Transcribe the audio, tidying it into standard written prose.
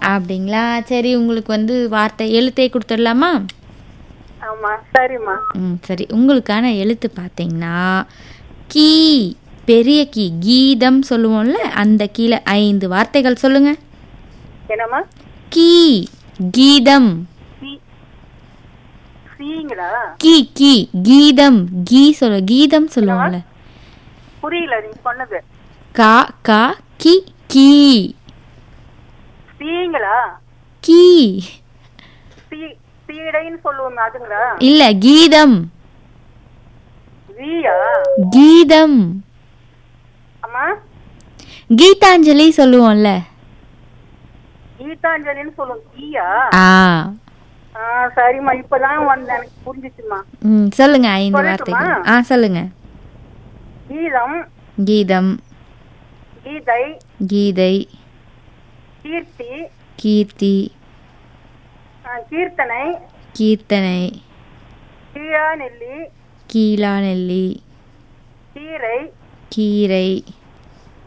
அப்படிங்களா? சரி, உங்களுக்கு வார்த்தை எழுத்தை கொடுத்துடலாமா? ஆமா, சரிம்மா. சரி, உங்களுக்கான எழுத்து பார்த்தீங்கன்னா கீ. பெரிய கீ, கீதம் சொல்லுவோம்ல, அந்த கீழே 5 வார்த்தைகள் சொல்லுங்க. என்னம்மா? கீ, கீதம். சீங்களா? கீ கீ கீதம், கீதம் சொல்லுவோம்ல. புரியல நீங்க சொன்னது. கா கா கி கீ. சீங்களா? கீ. சீடைன்னு சொல்லுவோம் அதுங்களா? இல்ல, கீதம். வீயா? கீதம். அம்மா, கீதாஞ்சலி சொல்லுவோம்ல. கீதாஞ்சலின்னு சொல்லுவோம். கீயா? சரிம்மா, இப்பதான் எனக்கு புரிஞ்சிச்சுமா. சொல்லுங்க 5 வார்த்தைகள். சொல்லுங்க. கீதம். கீதம். கீதை. கீதை. கீர்த்தி. கீர்த்தி. கீர்த்தனை. கீர்த்தனை. கீழாநெல்லி. கீழாநெல்லி. கீரை. கீரை.